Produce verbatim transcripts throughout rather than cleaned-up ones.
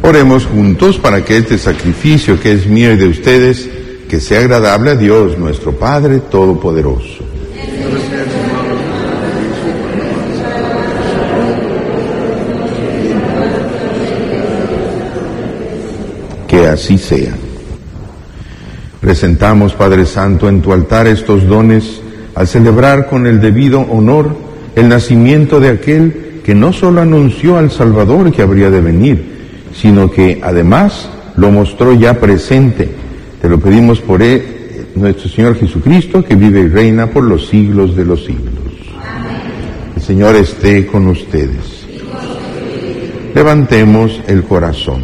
Oremos juntos para que este sacrificio que es mío y de ustedes, que sea agradable a Dios, nuestro Padre Todopoderoso. Que así sea. Presentamos, Padre Santo, en tu altar estos dones al celebrar con el debido honor el nacimiento de aquel que no solo anunció al Salvador que habría de venir, sino que además lo mostró ya presente. Te lo pedimos por él, nuestro Señor Jesucristo, que vive y reina por los siglos de los siglos. Amén. El Señor esté con ustedes. Levantemos el corazón.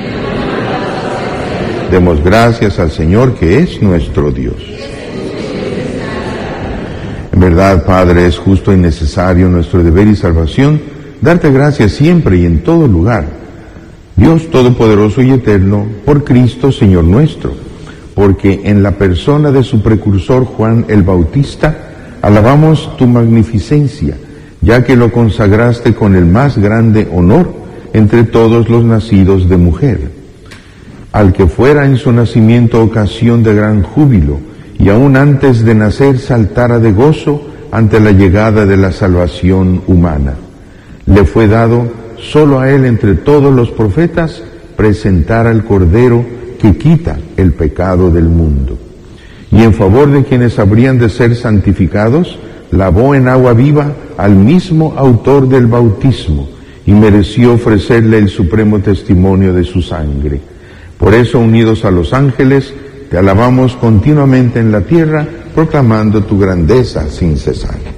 Demos gracias al Señor, que es nuestro Dios. En verdad, Padre, es justo y necesario, nuestro deber y salvación, darte gracias siempre y en todo lugar, Dios Todopoderoso y Eterno, por Cristo, Señor nuestro, porque en la persona de su precursor Juan el Bautista, alabamos tu magnificencia, ya que lo consagraste con el más grande honor entre todos los nacidos de mujer, al que fuera en su nacimiento ocasión de gran júbilo, y aún antes de nacer saltara de gozo ante la llegada de la salvación humana. Le fue dado solo a él entre todos los profetas presentar al Cordero que quita el pecado del mundo. Y en favor de quienes habrían de ser santificados, lavó en agua viva al mismo autor del bautismo y mereció ofrecerle el supremo testimonio de su sangre. Por eso, unidos a los ángeles, te alabamos continuamente en la tierra, proclamando tu grandeza sin cesar.